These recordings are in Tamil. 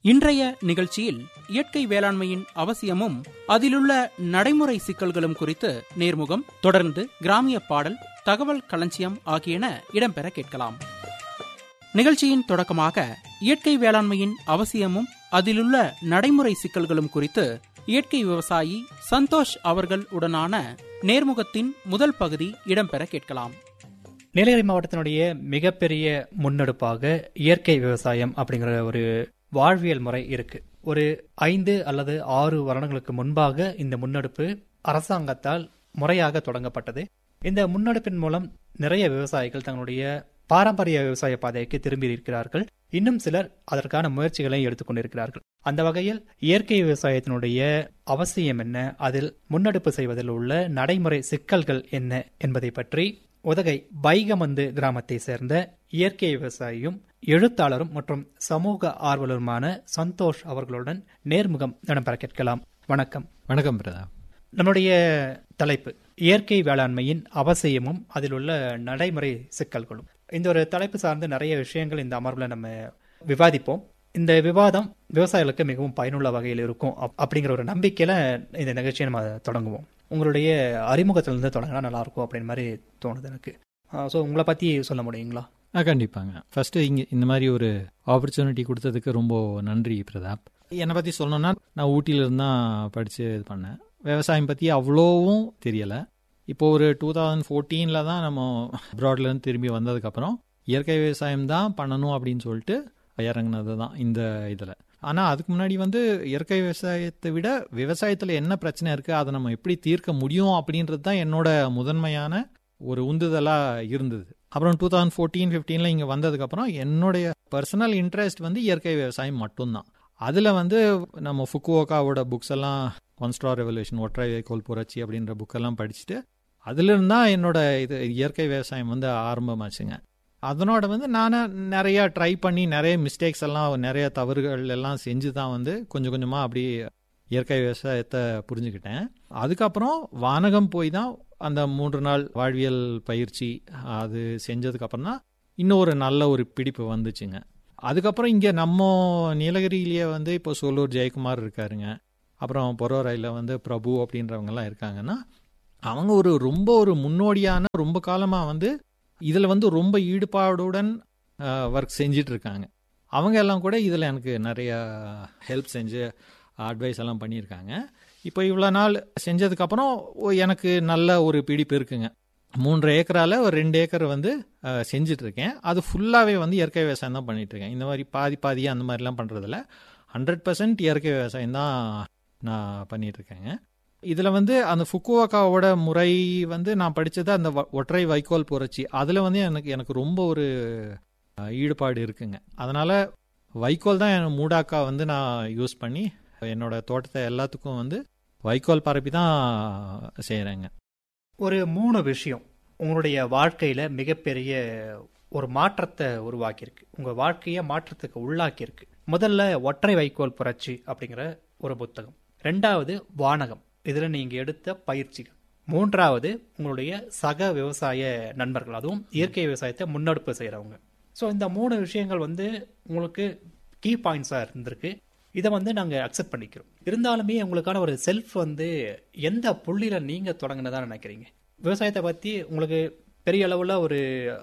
இன்றைய நிகழ்ச்சியில் இயற்கை வேளாண்மையின் அவசியமும் அதிலுள்ள நடைமுறை சிக்கல்களும் குறித்து நேர்முகம், தொடர்ந்து கிராமிய பாடல், தகவல் களஞ்சியம் ஆகியன இடம்பெற கேட்கலாம். நிகழ்ச்சியின் தொடக்கமாக இயற்கை வேளாண்மையின் அவசியமும் அதிலுள்ள நடைமுறை சிக்கல்களும் குறித்து இயற்கை விவசாயி சந்தோஷ் அவர்கள் உடனான நேர்முகத்தின் முதல் பகுதி இடம்பெற கேட்கலாம். நீலகிரி மாவட்டத்தினுடைய மிகப்பெரிய முன்னெடுப்பாக இயற்கை விவசாயம் அப்படிங்கிற ஒரு வாழ்வியல் முறை இருக்கு. ஒரு 5 அல்லது 6 வருடங்களுக்கு முன்பாக இந்த முன்னெடுப்பு அரசாங்கத்தால் முறையாக தொடங்கப்பட்டது. இந்த முன்னெடுப்பின் மூலம் நிறைய விவசாயிகள் தங்களுடைய பாரம்பரிய விவசாய பாதைக்கு திரும்பி இருக்கிறார்கள். இன்னும் சிலர் அதற்கான முயற்சிகளை எடுத்துக்கொண்டிருக்கிறார்கள். அந்த வகையில் இயற்கை விவசாயத்தினுடைய அவசியம் என்ன, அதில் முன்னெடுப்பு செய்வதில் உள்ள நடைமுறை சிக்கல்கள் என்ன என்பதை பற்றி உதகை பைகமந்து கிராமத்தை சேர்ந்த இயற்கை விவசாயியும் எழுத்தாளரும் மற்றும் சமூக ஆர்வலருமான சந்தோஷ் அவர்களுடன் நேர்முகம் இடம்பெற கேட்கலாம். வணக்கம். வணக்கம் பிரதா. நம்முடைய தலைப்பு இயற்கை வேளாண்மையின் அவசியமும் அதில் உள்ள நடைமுறை சிக்கல்களும். இந்த ஒரு தலைப்பு சார்ந்து நிறைய விஷயங்கள் இந்த அமர்வுல நம்ம விவாதிப்போம். இந்த விவாதம் விவசாயிகளுக்கு மிகவும் பயனுள்ள வகையில் இருக்கும் அப்படிங்கிற ஒரு நம்பிக்கையில இந்த நிகழ்ச்சியை நம்ம தொடங்குவோம். உங்களுடைய அறிமுகத்திலிருந்து தொடங்கினா நல்லா இருக்கும் அப்படின்னு மாதிரி தோணுது எனக்கு. ஸோ உங்களை பத்தி சொல்ல முடியுங்களா? கண்டிப்பாங்க. ஃபர்ஸ்ட் இந்த மாதிரி ஒரு ஆப்பர்ச்சுனிட்டி கொடுத்ததுக்கு ரொம்ப நன்றி பிரதாப். என்னை பத்தி சொல்லணும்னா, நான் ஊட்டியிலிருந்து தான் படிச்சு இது பண்ணேன். விவசாயம் பத்தி அவ்வளோவும் தெரியல. இப்போ ஒரு 2014 தான் நம்ம அப்ராட்ல இருந்து திரும்பி வந்ததுக்கப்புறம் இயற்கை விவசாயம் தான் பண்ணணும் அப்படின்னு சொல்லிட்டு இறங்கினது தான் இந்த இதில். ஆனால் அதுக்கு முன்னாடி இயற்கை விவசாயத்தை விட விவசாயத்தில் என்ன பிரச்சனை இருக்குது, அதை நம்ம எப்படி தீர்க்க முடியும் அப்படின்றது தான் என்னோட முதன்மையான ஒரு உந்துதலாக இருந்தது. அப்புறம் 2014-15 இங்கே வந்ததுக்கப்புறம் என்னுடைய பர்சனல் இன்ட்ரெஸ்ட் இயற்கை விவசாயம் மட்டும்தான். அதில் நம்ம ஃபுக்குவோகாவோட புக்ஸ் எல்லாம், ஒன் ஸ்டார் ரெவல்யூஷன், ஒற்றை வைக்கோல் புரட்சி அப்படின்ற புக்கெல்லாம் படிச்சுட்டு அதிலிருந்து தான் என்னோட இது இயற்கை விவசாயம் ஆரம்பமாச்சுங்க. அதனோட நான் நிறைய ட்ரை பண்ணி நிறைய மிஸ்டேக்ஸ் எல்லாம், நிறைய தவறுகள் எல்லாம் செஞ்சு தான் கொஞ்சம் கொஞ்சமாக அப்படி இயற்கை விவசாயத்தை புரிஞ்சுக்கிட்டேன். அதுக்கப்புறம் வானகம் போய் தான் அந்த 3 நாள் வாழ்வியல் பயிற்சி அது செஞ்சதுக்கப்புறம் தான் இன்னும் ஒரு நல்ல ஒரு பிடிப்பு வந்துச்சுங்க. அதுக்கப்புறம் இங்கே நம்ம நீலகிரியிலேயே இப்போ சோலூர் ஜெயக்குமார் இருக்காருங்க. அப்புறம் பொரோரையில் பிரபு அப்படின்றவங்கலாம் இருக்காங்கன்னா, அவங்க ரொம்ப ஒரு முன்னோடியான, ரொம்ப காலமாக இதில் ரொம்ப ஈடுபாடுடன் ஒர்க் செஞ்சிட்டு இருக்காங்க. அவங்க எல்லாம் கூட இதில் எனக்கு நிறைய ஹெல்ப் செஞ்சு அட்வைஸ் எல்லாம் பண்ணியிருக்காங்க. இப்போ இவ்வளோ நாள் செஞ்சதுக்கப்புறம் எனக்கு நல்ல ஒரு பிடிப்பு இருக்குங்க. 3 ஏக்கரால் ஒரு 2 ஏக்கர் செஞ்சுட்டு இருக்கேன். அது ஃபுல்லாகவே இயற்கை விவசாயம் தான் பண்ணிட்டு இருக்கேன். இந்த மாதிரி பாதியாக அந்த மாதிரிலாம் பண்ணுறதில்ல, 100% இயற்கை விவசாயம் தான் நான் பண்ணிட்டு இருக்கேங்க. இதில் அந்த ஃபுக்குவோகாவோட முறை நான் படித்தது அந்த ஒற்றை வைக்கோல் புரட்சி. அதில் எனக்கு ரொம்ப ஒரு ஈடுபாடு இருக்குங்க. அதனால் வைக்கோல் தான் என் மூடாக்கா நான் யூஸ் பண்ணி என்னோட தோட்டத்தை எல்லாத்துக்கும் வைக்கோல் பரப்பி தான் செய்கிறேங்க. ஒரு 3 விஷயம் உங்களுடைய வாழ்க்கையில் மிகப்பெரிய ஒரு மாற்றத்தை உருவாக்கியிருக்கு, உங்கள் வாழ்க்கையை மாற்றத்துக்கு உள்ளாக்கியிருக்கு. முதல்ல ஒற்றை வைக்கோல் புரட்சி அப்படிங்கிற ஒரு புத்தகம். 2வது வானகம், இதில் நீங்கள் எடுத்த பயிற்சிகள். 3வது உங்களுடைய சக விவசாய நண்பர்கள், அதுவும் இயற்கை விவசாயத்தை முன்னெடுப்பு செய்கிறவங்க. ஸோ இந்த 3 விஷயங்கள் உங்களுக்கு கீ பாயிண்ட்ஸாக இருந்திருக்கு. இதை நாங்கள் அக்செப்ட் பண்ணிக்கிறோம். இருந்தாலுமே உங்களுக்கான ஒரு செல்ஃப் எந்த புள்ளியில் நீங்கள் தொடங்கினதா நினைக்கிறீங்க? விவசாயத்தை பற்றி உங்களுக்கு பெரிய அளவில் ஒரு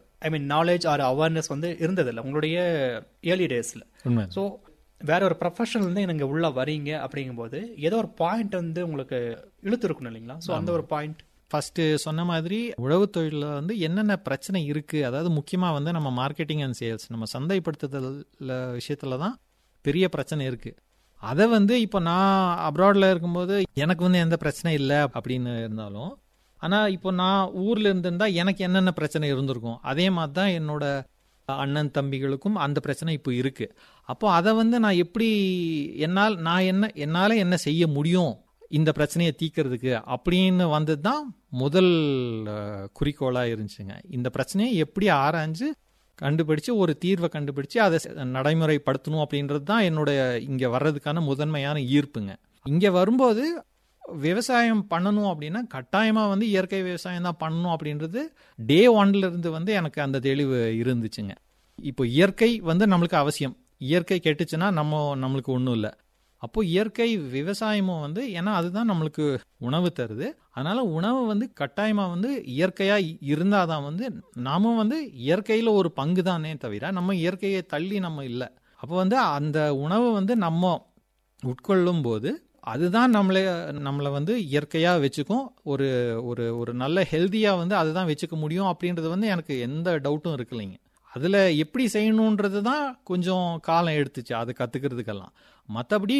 நாலேஜ் ஆர் அவேர்னஸ் இருந்ததில்லை உங்களுடைய ஏர்லி டேஸில். ஸோ வேற ஒரு ப்ரொஃபஷனல் நீங்க உள்ள வரீங்க அப்படிங்கும்போது ஏதோ ஒரு பாயிண்ட் உங்களுக்கு இழுத்துருக்கணும் இல்லைங்களா? ஸோ அந்த ஒரு பாயிண்ட் ஃபர்ஸ்ட் சொன்ன மாதிரி உழவு தொழிலில் என்னென்ன பிரச்சனை இருக்கு, அதாவது முக்கியமாக நம்ம மார்க்கெட்டிங் அண்ட் சேல்ஸ், நம்ம சந்தைப்படுத்துதல் விஷயத்துல தான் பெரிய பிரச்சனை இருக்கு. அதை இப்போ நான் அப்ராட்ல இருக்கும்போது எனக்கு எந்த பிரச்சனை இல்லை அப்படின்னு இருந்தாலும், ஆனால் இப்போ நான் ஊர்ல இருந்திருந்தா எனக்கு என்னென்ன பிரச்சனை இருந்திருக்கும், அதே மாதிரி தான் என்னோட அண்ணன் தம்பிகளுக்கும் அந்த பிரச்சனை இப்போ இருக்கு. அப்போ அதை நான் எப்படி என்னால் என்ன செய்ய முடியும் இந்த பிரச்சனையை தீர்க்கறதுக்கு அப்படின்னு வந்தது தான் முதல் குறிக்கோளாக இருந்துச்சுங்க. இந்த பிரச்சனையை எப்படி ஆராய்ஞ்சு கண்டுபிடிச்சு ஒரு தீர்வை கண்டுபிடிச்சு அதை நடைமுறைப்படுத்தணும் அப்படின்றது தான் என்னோட இங்கே வர்றதுக்கான முதன்மையான ஈர்ப்புங்க. இங்கே வரும்போது விவசாயம் பண்ணணும் அப்படின்னா கட்டாயமாக இயற்கை விவசாயம் தான் பண்ணணும் அப்படின்றது டே 1 இருந்து எனக்கு அந்த தெளிவு இருந்துச்சுங்க. இப்போ இயற்கை நம்மளுக்கு அவசியம். இயற்கை கெட்டுச்சுன்னா நம்மளுக்கு ஒன்றும் இல்லை. அப்போ இயற்கை விவசாயமும் வந்து ஏன்னா அதுதான் நம்மளுக்கு உணவு தருது. அதனால உணவு வந்து கட்டாயமா வந்து இயற்கையா இருந்தாதான் வந்து நாம வந்து இயற்கையில ஒரு பங்கு தானே தவிர நம்ம இயற்கையை தள்ளி நம்ம இல்லை. அப்போ வந்து அந்த உணவு வந்து நம்ம உட்கொள்ளும் போது அதுதான் நம்மளை வந்து இயற்கையா வச்சுக்கும். ஒரு ஒரு ஒரு நல்ல ஹெல்தியா வந்து அதுதான் வச்சுக்க முடியும் அப்படின்றது வந்து எனக்கு எந்த டவுட்டும் இருக்குல்லைங்க. அதுல எப்படி செய்யணுன்றது தான் கொஞ்சம் காலம் எடுத்துச்சு அது கத்துக்கிறதுக்கெல்லாம். மற்றபடி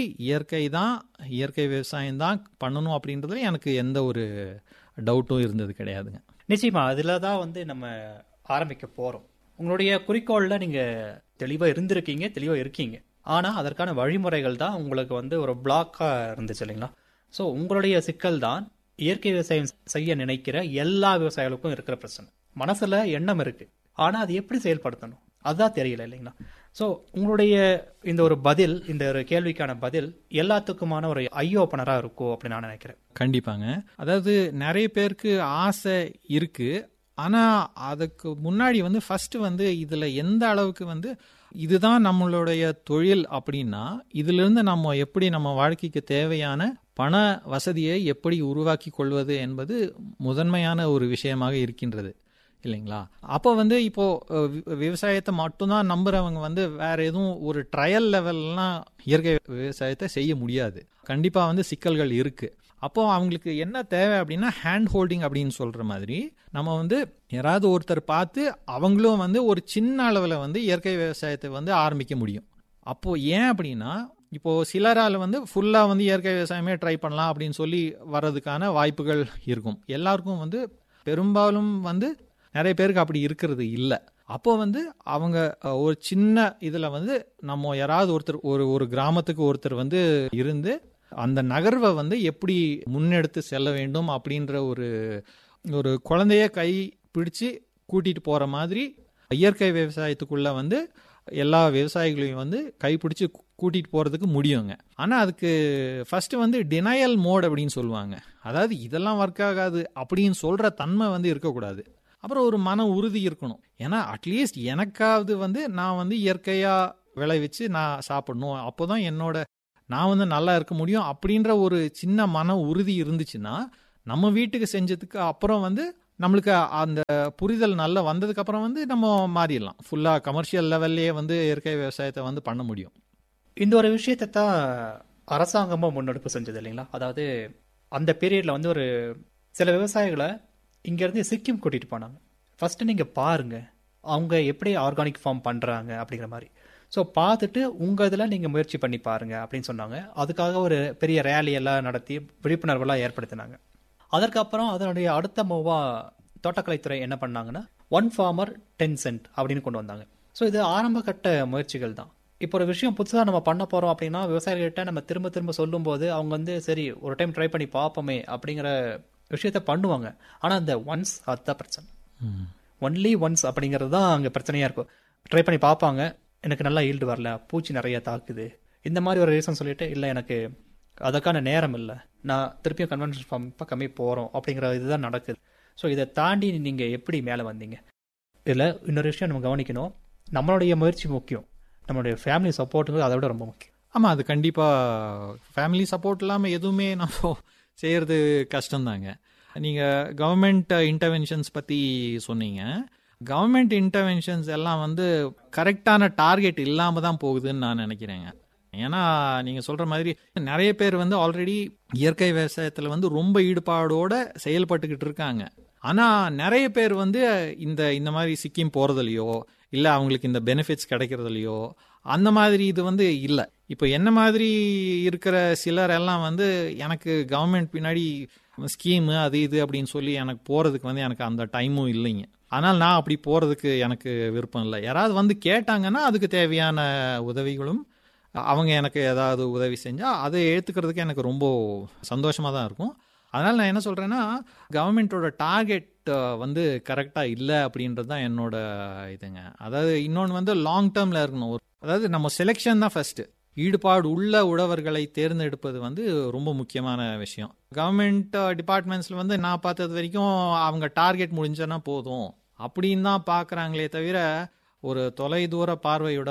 இயற்கை விவசாயம் தான் பண்ணணும் அப்படின்றதுல எனக்கு எந்த ஒரு டவுட்டும் இருந்தது கிடையாதுங்க. நிச்சயமா அதுல தான் வந்து நம்ம ஆரம்பிக்க போறோம். உங்களுடைய குறிக்கோள்ல நீங்க தெளிவா இருந்திருக்கீங்க, தெளிவா இருக்கீங்க. ஆனா அதற்கான வழிமுறைகள் தான் உங்களுக்கு வந்து ஒரு பிளாக்கா இருந்துச்சு இல்லைங்களா? ஸோ உங்களுடைய சிக்கல் தான் இயற்கை விவசாயம் செய்ய நினைக்கிற எல்லா விவசாயிகளுக்கும் இருக்கிற பிரச்சனை. மனசுல எண்ணம் இருக்கு, ஆனா அது எப்படி செயல்படுத்தணும் அதுதான் தெரியல இல்லைங்களா? ஸோ உங்களுடைய இந்த ஒரு பதில், இந்த ஒரு கேள்விக்கான பதில் எல்லாத்துக்குமான ஒரு ஐ ஓப்பனரா இருக்கும் அப்படின்னு நான் நினைக்கிறேன். கண்டிப்பாங்க. அதாவது நிறைய பேருக்கு ஆசை இருக்கு, ஆனா அதுக்கு முன்னாடி வந்து ஃபர்ஸ்ட் வந்து இதுல எந்த அளவுக்கு வந்து இதுதான் நம்மளுடைய தொழில் அப்படின்னா இதுல இருந்து நம்ம எப்படி நம்ம வாழ்க்கைக்கு தேவையான பண வசதியை எப்படி உருவாக்கி கொள்வது என்பது முதன்மையான ஒரு விஷயமாக இருக்கின்றது இல்லைங்களா? அப்போ வந்து இப்போ விவசாயத்தை மட்டும்தான் நம்புறவங்க வந்து வேற எதுவும் ஒரு ட்ரையல் லெவல்லாம் இயற்கை விவசாயத்தை செய்ய முடியாது. கண்டிப்பா வந்து சிக்கல்கள் இருக்கு. அப்போ அவங்களுக்கு என்ன தேவை அப்படின்னா ஹேண்ட் ஹோல்டிங் அப்படின்னு சொல்ற மாதிரி நம்ம வந்து யாராவது ஒருத்தர் பார்த்து அவங்களும் வந்து ஒரு சின்ன அளவில் வந்து இயற்கை விவசாயத்தை வந்து ஆரம்பிக்க முடியும். அப்போ ஏன் அப்படின்னா இப்போ சிலரால் வந்து ஃபுல்லா வந்து இயற்கை விவசாயமே ட்ரை பண்ணலாம் அப்படின்னு சொல்லி வர்றதுக்கான வாய்ப்புகள் இருக்கும். எல்லாருக்கும் வந்து பெரும்பாலும் வந்து நிறைய பேருக்கு அப்படி இருக்கிறது இல்லை. அப்போ வந்து அவங்க ஒரு சின்ன இதுல வந்து நம்ம யாராவது ஒருத்தர் ஒரு கிராமத்துக்கு ஒருத்தர் வந்து இருந்து அந்த நகர்வை வந்து எப்படி முன்னெடுத்து செல்ல வேண்டும் அப்படின்ற ஒரு குழந்தைய கை பிடிச்சு கூட்டிட்டு போற மாதிரி இயற்கை விவசாயத்துக்குள்ள வந்து எல்லா விவசாயிகளையும் வந்து கைப்பிடிச்சு கூட்டிட்டு போறதுக்கு முடியுங்க. ஆனா அதுக்கு ஃபர்ஸ்ட் வந்து டினையல் மோட் அப்படின்னு சொல்லுவாங்க. அதாவது இதெல்லாம் ஒர்க் ஆகாது அப்படின்னு சொல்ற தன்மை வந்து இருக்கக்கூடாது. அப்புறம் ஒரு மன உறுதி இருக்கணும். ஏன்னா அட்லீஸ்ட் எனக்காவது வந்து நான் வந்து இயற்கையா விளைவிச்சு நான் சாப்பிடணும், அப்போதான் நான் வந்து நல்லா இருக்க முடியும் அப்படின்ற ஒரு சின்ன மன உறுதி இருந்துச்சுன்னா நம்ம வீட்டுக்கு செஞ்சதுக்கு அப்புறம் வந்து நம்மளுக்கு அந்த புரிதல் நல்லா வந்ததுக்கு அப்புறம் வந்து நம்ம மாறிடலாம். ஃபுல்லா கமர்ஷியல் லெவல்லையே வந்து இயற்கை விவசாயத்தை வந்து பண்ண முடியும். இந்த ஒரு விஷயத்தை தான் அரசாங்கமும் முன்னெடுப்பு செஞ்சது இல்லைங்களா? அதாவது அந்த பீரியட்ல வந்து ஒரு சில விவசாயிகளை இங்கேருந்து சிக்கிம் கூட்டிட்டு போனாங்க. ஃபர்ஸ்ட் நீங்க பாருங்க அவங்க எப்படி ஆர்கானிக் ஃபார்ம் பண்றாங்க அப்படிங்கிற மாதிரி. ஸோ பார்த்துட்டு உங்கள் இதில் நீங்கள் முயற்சி பண்ணி பாருங்க அப்படின்னு சொன்னாங்க. அதுக்காக ஒரு பெரிய ரேலி எல்லாம் நடத்தி விழிப்புணர்வெல்லாம் ஏற்படுத்தினாங்க. அதற்கப்புறம் அதனுடைய அடுத்த மூவா தோட்டக்கலைத்துறை என்ன பண்ணாங்கன்னா 1 farmer 10 cent அப்படின்னு கொண்டு வந்தாங்க. ஸோ இது ஆரம்ப கட்ட முயற்சிகள் தான். இப்போ ஒரு விஷயம் புதுசாக நம்ம பண்ண போகிறோம் அப்படின்னா விவசாயிகள்கிட்ட நம்ம திரும்ப திரும்ப சொல்லும்போது அவங்க வந்து சரி ஒரு டைம் ட்ரை பண்ணி பார்ப்போமே அப்படிங்கிற விஷயத்த பண்ணுவாங்க. ஆனால் அந்த ஒன்ஸ் அதுதான் பிரச்சனை. ஒன்லி ஒன்ஸ் அப்படிங்கிறது தான் அங்கே பிரச்சனையாக இருக்கும். ட்ரை பண்ணி பார்ப்பாங்க, எனக்கு நல்லா ஈல்டு வரல, பூச்சி நிறைய தாக்குது, இந்த மாதிரி ஒரு ரீசன் சொல்லிட்டு இல்லை எனக்கு அதுக்கான நேரம் இல்லை, நான் திருப்பியும் கன்வென்ஷன் ஃபார்ம் கம்மி போகிறோம் அப்படிங்கிற இதுதான் நடக்குது. ஸோ இதை தாண்டி நீங்கள் எப்படி மேலே வந்தீங்க? இதில் இன்னொரு விஷயம் நம்ம கவனிக்கணும், நம்மளுடைய முயற்சி முக்கியம், நம்மளுடைய ஃபேமிலி சப்போர்ட்டுங்கிறது அதை விட ரொம்ப முக்கியம். ஆமாம், அது கண்டிப்பாக ஃபேமிலி சப்போர்ட் இல்லாமல் எதுவுமே நம்ம செய்கிறது கஷ்டம்தாங்க. நீங்கள் கவர்மெண்ட் இன்டர்வென்ஷன்ஸ் பற்றி சொன்னீங்க. கவர்மெண்ட் இன்டர்வென்ஷன்ஸ் எல்லாம் வந்து கரெக்டான டார்கெட் இல்லாமல் தான் போகுதுன்னு நான் நினைக்கிறேங்க. ஏன்னா நீங்கள் சொல்கிற மாதிரி நிறைய பேர் வந்து ஆல்ரெடி இயற்கை விவசாயத்தில் வந்து ரொம்ப ஈடுபாடோடு செயல்பட்டுக்கிட்டு இருக்காங்க. ஆனால் நிறைய பேர் வந்து இந்த மாதிரி சிக்கிம் போகிறதுலையோ இல்லை அவங்களுக்கு இந்த பெனிஃபிட்ஸ் கிடைக்கிறதுலையோ அந்த மாதிரி இது வந்து இல்லை. இப்போ என்ன மாதிரி இருக்கிற சிலர் எல்லாம் வந்து எனக்கு கவர்மெண்ட் பின்னாடி ஸ்கீமு அது இது அப்படின்னு சொல்லி எனக்கு போகிறதுக்கு வந்து எனக்கு அந்த டைமும் இல்லைங்க. ஆனால் நான் அப்படி போகிறதுக்கு எனக்கு விருப்பம் இல்லை. யாராவது வந்து கேட்டாங்கன்னா அதுக்கு தேவையான உதவிகளும் அவங்க எனக்கு ஏதாவது உதவி செஞ்சால் அதை ஏற்றுக்கிறதுக்கு எனக்கு ரொம்ப சந்தோஷமாக தான் இருக்கும். அதனால் நான் என்ன சொல்கிறேன்னா கவர்மெண்ட்டோட டார்கெட் வந்து கரெக்டாக இல்லை அப்படின்றது தான் என்னோட இதுங்க. அதாவது இன்னொன்று வந்து லாங் டேர்மில் இருக்கணும். அதாவது நம்ம செலெக்ஷன் தான் ஃபர்ஸ்ட். ஈடுபாடு உள்ள உழவர்களை தேர்ந்தெடுப்பது வந்து ரொம்ப முக்கியமான விஷயம். கவர்மெண்ட் டிபார்ட்மெண்ட்ஸில் வந்து நான் பார்த்தது வரைக்கும் அவங்க டார்கெட் முடிஞ்சோன்னா போதும் அப்படின்னு தான் பார்க்குறாங்களே தவிர ஒரு தொலைதூர பார்வையுடன்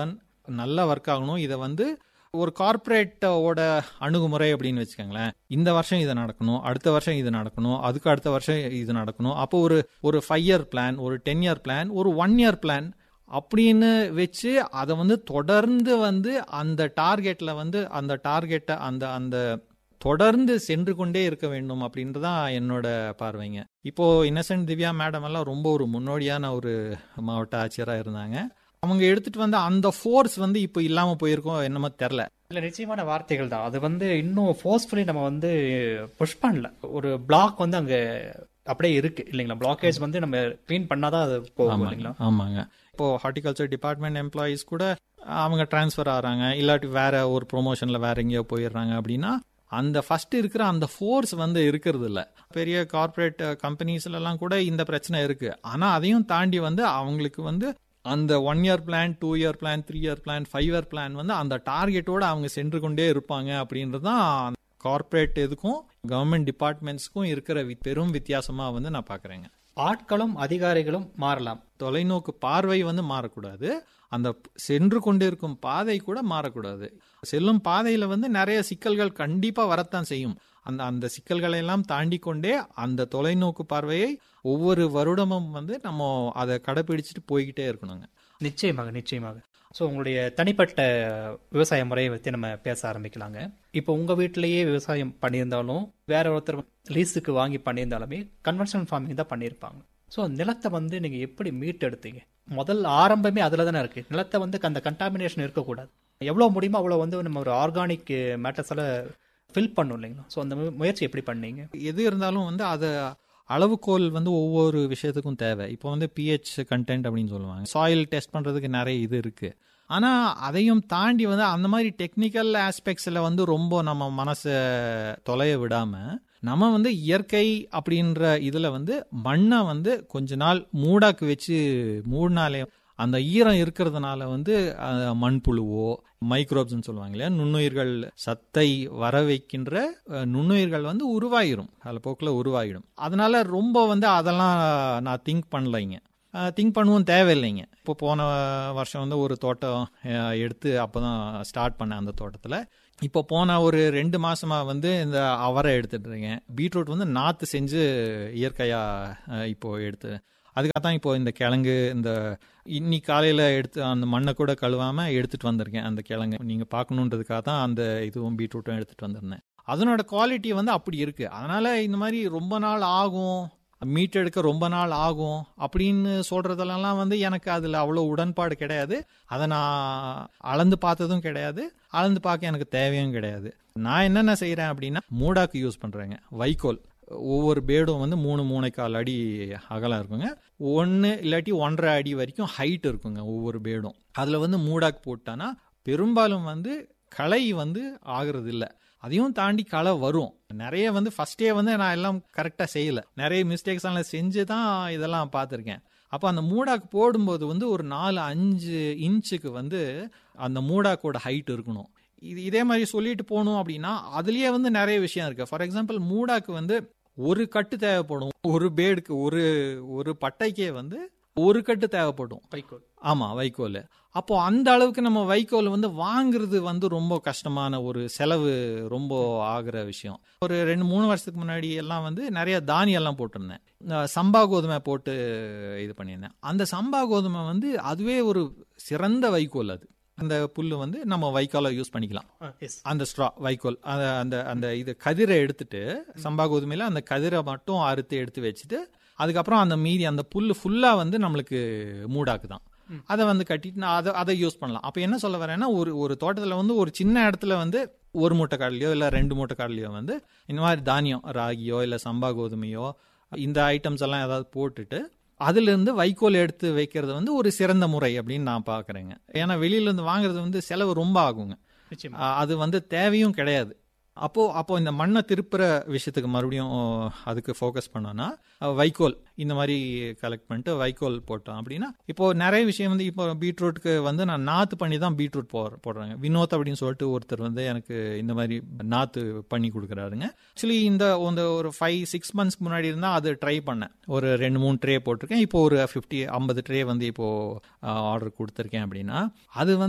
நல்லா ஒர்க் ஆகணும். இதை வந்து ஒரு கார்பரேட்டோட அணுகுமுறை அப்படின்னு வச்சுக்கோங்களேன். இந்த வருஷம் இது நடக்கணும், அடுத்த வருஷம் இது நடக்கணும், அதுக்கு அடுத்த வருஷம் இது நடக்கணும். அப்போ ஒரு 5 இயர் பிளான், ஒரு 10 இயர் பிளான், ஒரு 1 இயர் பிளான் அப்படின்னு வச்சு அதை வந்து தொடர்ந்து வந்து அந்த டார்கெட்ல வந்து அந்த டார்கெட்டை அந்த தொடர்ந்து சென்று கொண்டே இருக்க வேண்டும் அப்படின்றதான் என்னோட பார்வைங்க. இப்போ இன்னசென்ட் திவ்யா மேடம் எல்லாம் ரொம்ப ஒரு முன்னோடியான ஒரு மாவட்ட ஆட்சியராக இருந்தாங்க. அவங்க எடுத்துட்டு வந்து அந்த ஃபோர்ஸ் வந்து இப்போ இல்லாம போயிருக்கோம் என்னமோ தெரியல. இல்ல, நிச்சயமான வார்த்தைகள் தான். அது வந்து இன்னும் ஃபோர்ஸ்ஃபுல்லி நம்ம வந்து புஷ் பண்ணல. ஒரு பிளாக் வந்து அங்க அப்படியே இருக்கு இல்லைங்களா? பிளாக்கேஜ் வந்து நம்ம கிளீன் பண்ணாதான் அது போகும் இல்லைங்களா? ஆமாங்க. இப்போ ஹார்டிகல்ச்சர் டிபார்ட்மெண்ட் எம்ப்ளாயிஸ் கூட அவங்க டிரான்ஸ்ஃபர் ஆகிறாங்க, இல்லாட்டி வேற ஒரு ப்ரொமோஷன்ல வேற எங்கேயோ போயிடுறாங்க. அப்படின்னா அந்த ஃபர்ஸ்ட் இருக்கிற அந்த ஃபோர்ஸ் வந்து இருக்கிறது இல்ல. பெரிய கார்பரேட் கம்பெனிஸ்ல எல்லாம் கூட இந்த பிரச்சனை இருக்கு. ஆனா அதையும் தாண்டி வந்து அவங்களுக்கு வந்து அந்த 1 year plan, 2 year plan, 3 year plan, 5 year plan வந்து அந்த டார்கெட்டோட அவங்க சென்று கொண்டே இருப்பாங்க. அப்படின்றதுதான் கார்பரேட் இதுக்கும் கவர்மெண்ட் டிபார்ட்மெண்ட்ஸ்க்கும் இருக்கிற பெரும் வித்தியாசமா வந்து நான் பாக்குறேங்க. ஆட்களும் அதிகாரிகளும் மாறலாம், தொலைநோக்கு பார்வை வந்து மாறக்கூடாது, அந்த சென்று கொண்டிருக்கும் பாதை கூட மாறக்கூடாது. செல்லும் பாதையில வந்து நிறைய சிக்கல்கள் கண்டிப்பா வரத்தான் செய்யும். அந்த சிக்கல்களை எல்லாம் தாண்டி கொண்டே அந்த தொலைநோக்கு பார்வையை ஒவ்வொரு வருடமும் வந்து நம்ம அதை கடைபிடிச்சிட்டு போய்கிட்டே இருக்கணுங்க. நிச்சயமாக நிச்சயமாக. ஸோ உங்களுடைய தனிப்பட்ட விவசாய முறையை பற்றி நம்ம பேச ஆரம்பிக்கலாங்க. இப்போ உங்கள் வீட்டிலேயே விவசாயம் பண்ணியிருந்தாலும் வேற ஒருத்தர் லீஸுக்கு வாங்கி பண்ணியிருந்தாலுமே கன்வென்ஷனல் ஃபார்மிங் தான் பண்ணியிருப்பாங்க. ஸோ நிலத்தை வந்து நீங்கள் எப்படி மீட்டெடுத்தீங்க? முதல் ஆரம்பமே அதில் தானே இருக்குது. நிலத்தை வந்து அந்த கண்டாமினேஷன் இருக்கக்கூடாது. எவ்வளோ முடியுமோ அவ்வளோ வந்து நம்ம ஒரு ஆர்கானிக் மேட்டர்ஸால் ஃபில் பண்ணும் இல்லைங்களா? ஸோ அந்த முயற்சி எப்படி பண்ணீங்க? எது இருந்தாலும் வந்து அதை அளவுகோல் வந்து ஒவ்வொரு விஷயத்துக்கும் தேவை. இப்போ வந்து பிஹெச் கண்டென்ட் அப்படின்னு சொல்லுவாங்க, சாயில் டெஸ்ட் பண்றதுக்கு நிறைய இது இருக்கு. ஆனா அதையும் தாண்டி வந்து அந்த மாதிரி டெக்னிக்கல் ஆஸ்பெக்ட்ஸ்ல வந்து ரொம்ப நம்ம மனசை தொலைய விடாம நம்ம வந்து இயற்கை அப்படின்ற இதுல வந்து மண்ணை வந்து கொஞ்ச நாள் மூடாக்கு வச்சு மூடினாலே அந்த ஈரம் இருக்கிறதுனால வந்து மண்புழுவோ மைக்ரோப்ஸ்ன்னு சொல்லுவாங்க இல்லையா, நுண்ணுயிர்கள், சத்தை வர வைக்கின்ற நுண்ணுயிர்கள் வந்து உருவாயிரும், அதில் போக்கில் உருவாயிடும். அதனால ரொம்ப வந்து அதெல்லாம் நான் திங்க் பண்ணலைங்க, திங்க் பண்ணவும் தேவையில்லைங்க. இப்போ போன வருஷம் வந்து ஒரு தோட்டம் எடுத்து அப்போதான் ஸ்டார்ட் பண்ணேன். அந்த தோட்டத்தில் இப்போ போன ஒரு 2 மாசமா வந்து இந்த அவரை எடுத்துட்டு இருக்கேன். பீட்ரூட் வந்து நாற்று செஞ்சு இயற்கையா இப்போ எடுத்து, அதுக்காகத்தான் இப்போ இந்த கிழங்கு இந்த இன்னைக்கு காலையில எடுத்து அந்த மண்ணை கூட கழுவாம எடுத்துட்டு வந்திருக்கேன். அந்த கிழங்கு நீங்க பார்க்கணுன்றதுக்காக தான் அந்த இதுவும் பீட்ரூட்டும் எடுத்துட்டு வந்திருந்தேன். அதனோட குவாலிட்டி வந்து அப்படி இருக்கு. அதனால இந்த மாதிரி ரொம்ப நாள் ஆகும், மீட் எடுக்க ரொம்ப நாள் ஆகும் அப்படின்னு சொல்றதெல்லாம் வந்து எனக்கு அதுல அவ்வளவு உடன்பாடு கிடையாது. அதை நான் அளந்து பார்த்ததும் கிடையாது, அளந்து பார்க்க எனக்கு தேவையும் கிடையாது. நான் என்னென்ன செய்யறேன் அப்படின்னா மூடாக்கு யூஸ் பண்றேங்க. வைக்கோல் ஒவ்வொரு பேடும் வந்து 3-3.25 அடி அகலம் இருக்குங்க, 1 இல்லாட்டி 1.5 அடி வரைக்கும் ஹைட் இருக்குங்க ஒவ்வொரு பேடும். அதுல வந்து மூடாக்கு போட்டானா பெரும்பாலும் வந்து களை வந்து ஆகுறது இல்லை. அதையும் தாண்டி களை வரும் நிறைய. வந்து ஃபர்ஸ்டே வந்து நான் எல்லாம் கரெக்டா செய்யல, நிறைய மிஸ்டேக்ஸ் எல்லாம் செஞ்சுதான் இதெல்லாம் பார்த்துருக்கேன். அப்போ அந்த மூடாக்கு போடும்போது வந்து ஒரு 4-5 இன்ச்சுக்கு வந்து அந்த மூடாக்கோட ஹைட் இருக்கணும். இதே மாதிரி சொல்லிட்டு போகணும் அப்படின்னா அதுலயே வந்து நிறைய விஷயம் இருக்கு. ஃபார் எக்ஸாம்பிள் மூடாக்கு வந்து ஒரு கட்டு தேவைப்படும், ஒரு பேடுக்கு ஒரு பட்டைக்கே வந்து ஒரு கட்டு தேவைப்படும் வைக்கோல். ஆமா, வைக்கோல். அப்போ அந்த அளவுக்கு நம்ம வைக்கோல் வந்து வாங்குறது வந்து ரொம்ப கஷ்டமான ஒரு செலவு, ரொம்ப ஆகிற விஷயம். ஒரு 2-3 வருஷத்துக்கு முன்னாடி எல்லாம் வந்து நிறைய தானியம் எல்லாம் போட்டிருந்தேன், சம்பா கோதுமை போட்டு இது பண்ணியிருந்தேன். அந்த சம்பா கோதுமை வந்து அதுவே ஒரு சிறந்த வைக்கோல். அது அந்த புல்லு வந்து நம்ம வைக்கோலை யூஸ் பண்ணிக்கலாம். அந்த ஸ்ட்ரா வைக்கோல் அந்த இது கதிரை எடுத்துட்டு சம்பா கோதுமையில அந்த கதிரை மட்டும் அறுத்து எடுத்து வச்சுட்டு அதுக்கப்புறம் அந்த மீதி அந்த புல்லு ஃபுல்லா வந்து நம்மளுக்கு மூடாக்கு தான். அதை வந்து கட்டிட்டு நான் அதை யூஸ் பண்ணலாம். அப்ப என்ன சொல்ல வரேன்னா ஒரு தோட்டத்துல வந்து ஒரு சின்ன இடத்துல வந்து 1 மூட்டை கடலையோ இல்ல 2 மூட்டை கடலையோ வந்து இந்த மாதிரி தானியம் ராகியோ இல்ல சம்பா கோதுமையோ இந்த ஐட்டம்ஸ் எல்லாம் ஏதாவது போட்டுட்டு அதுல இருந்து வைக்கோல் எடுத்து வைக்கிறது வந்து ஒரு சிறந்த முறை அப்படின்னு நான் பாக்குறேங்க. ஏன்னா வெளியில இருந்து வாங்குறது வந்து செலவு ரொம்ப ஆகுங்க, அது வந்து தேவையும் கிடையாது. அப்போ இந்த மண்ணை திருப்புற விஷயத்துக்கு மறுபடியும் அதுக்கு ஃபோக்கஸ் பண்ணோம்னா வைக்கோல் இந்த மாதிரி கலெக்ட் பண்ணிட்டு வைக்கோல் போட்டோம் அப்படின்னா இப்போ நிறைய விஷயம் வந்து இப்போ பீட்ரூட்டுக்கு வந்து நான் நாற்று பண்ணி தான் பீட்ரூட் போடுறாங்க. வினோத் அப்படின்னு சொல்லிட்டு ஒருத்தர் வந்து எனக்கு இந்த மாதிரி நாற்று பண்ணி கொடுக்குறாருங்க. ஆக்சுவலி இந்த ஒரு 5-6 மந்த்ஸ்க்கு முன்னாடி இருந்தால் அது ட்ரை பண்ணேன், ஒரு 2-3 ட்ரே போட்டிருக்கேன். இப்போ ஒரு 50 ட்ரே வந்து இப்போ ஆர்டர் கொடுத்துருக்கேன். அப்படின்னா அது வந்து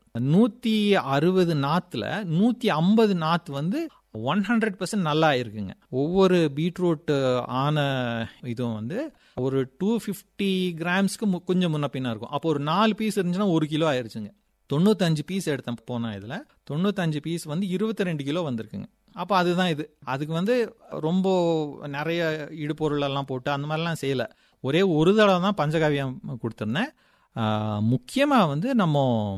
160 நாத்துல 150 நாத்து வந்து 100% நல்லா இருக்குங்க. ஒவ்வொரு பீட்ரூட் ஆன இதுவும் வந்து ஒரு 250 கிராம்ஸ்க்கு கொஞ்சம் முன்ன பின்னா இருக்கும். அப்போ ஒரு 4 பீஸ் இருந்துச்சுன்னா 1 கிலோ ஆயிருச்சுங்க. 95 பீஸ் எடுத்தேன் போன இதுல 95 பீஸ் வந்து 22 கிலோ வந்திருக்குங்க. அப்போ அதுதான் இது. அதுக்கு வந்து ரொம்ப நிறைய இடுபொருள் எல்லாம் போட்டு அந்த மாதிரிலாம் செய்யல. ஒரே ஒரு தடவை தான் பஞ்சகாவியம் கொடுத்துருந்தேன். முக்கியமா வந்து நம்ம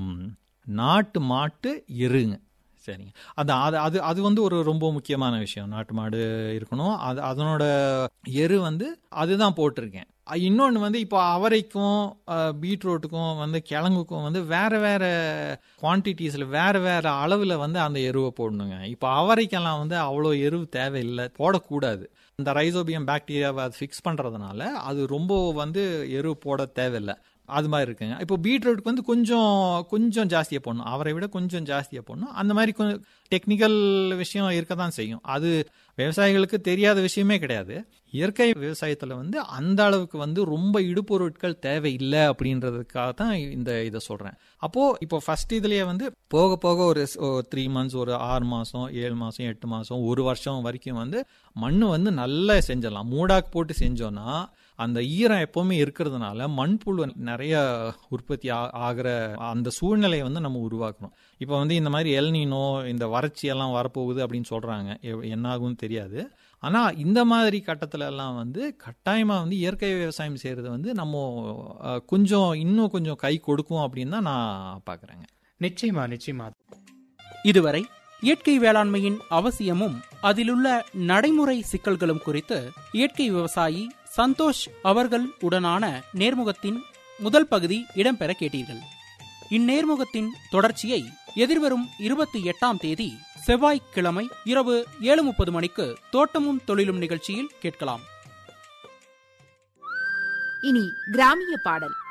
நாட்டு மாட்டு எருங்க. சரிங்க. அது வந்து ஒரு ரொம்ப முக்கியமான விஷயம். நாட்டு மாடு இருக்கணும். அதனோட எரு வந்து அதுதான் போட்டிருக்கேன். இன்னொன்று வந்து இப்போ அவரைக்கும் பீட்ரூட்டுக்கும் வந்து கிழங்குக்கும் வந்து வேற வேற குவான்டிட்டிஸ்ல வேற வேற அளவுல வந்து அந்த எருவை போடணுங்க. இப்போ அவரைக்கெல்லாம் வந்து அவ்வளோ எருவு தேவையில்லை, போடக்கூடாது. இந்த ரைசோபியம் பாக்டீரியாவை அது ஃபிக்ஸ் பண்றதுனால அது ரொம்ப வந்து எரு போட தேவையில்லை. அது மாதிரி இருக்குங்க. இப்போ பீட்ரூட்டுக்கு வந்து கொஞ்சம் ஜாஸ்தியாக போடணும், அவரை விட கொஞ்சம் ஜாஸ்தியாக போடணும். அந்த மாதிரி கொஞ்சம் டெக்னிக்கல் விஷயம் இருக்க தான் செய்யும். அது விவசாயிகளுக்கு தெரியாத விஷயமே கிடையாது. இயற்கை விவசாயத்தில் வந்து அந்த அளவுக்கு வந்து ரொம்ப இடுபொருட்கள் தேவையில்லை அப்படின்றதுக்காக தான் இதை சொல்கிறேன். அப்போது இப்போ ஃபர்ஸ்ட் இதுலேயே வந்து போக போக ஒரு 3 months, ஒரு 6 மாதம், 7 மாதம், 8 மாதம், 1 வருஷம் வரைக்கும் வந்து மண் வந்து நல்லா செஞ்சிடலாம். மூடாக்கு போட்டு செஞ்சோன்னா அந்த ஈரம் எப்பவுமே இருக்கிறதுனால மண்புழு நிறைய உற்பத்தி ஆகிற அந்த சூழ்நிலையை வந்து நம்ம உருவாக்கணும். இப்போ வந்து இந்த மாதிரி எல்னினோ இந்த வறட்சி எல்லாம் வரப்போகுது அப்படின்னு சொல்றாங்க. என்ன ஆகும்னு தெரியாது. ஆனா இந்த மாதிரி கட்டத்துல எல்லாம் வந்து கட்டாயமா வந்து இயற்கை விவசாயம் செய்யறது வந்து நம்ம இன்னும் கொஞ்சம் கை கொடுக்கும் அப்படின்னு தான் நான் பாக்குறேங்க. நிச்சயமா. இதுவரை இயற்கை வேளாண்மையின் அவசியமும் அதிலுள்ள நடைமுறை சிக்கல்களும் குறித்து இயற்கை விவசாயி சந்தோஷ் அவர்கள் உடனான நேர்முகத்தின் முதல் பகுதி இடம்பெற கேட்டீர்கள். இந்நேர்முகத்தின் தொடர்ச்சியை எதிர்வரும் 28ஆம் தேதி செவ்வாய்க்கிழமை இரவு 7:30 மணிக்கு தோட்டமும் தொழிலும் நிகழ்ச்சியில் கேட்கலாம். இனி கிராமிய பாடல்.